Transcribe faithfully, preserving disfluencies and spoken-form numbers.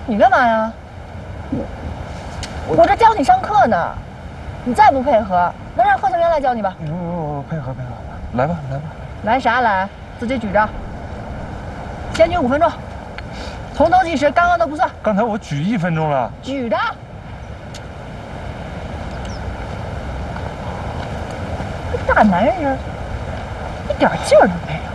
你干嘛呀？我我这教你上课呢，你再不配合，能让贺成元来教你吧？ 我我配合配合，来吧来吧。 来啥来？自己举着。先举五分钟，从头计时，刚刚都不算。 刚才我举一分钟了。 举着。这大男人一点劲儿都没有。